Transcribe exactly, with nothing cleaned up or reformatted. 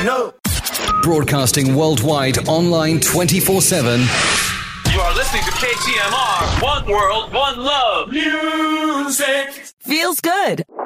know. Broadcasting worldwide, online twenty-four seven. You are listening to K T M R. One world, one love. Music. Feels good.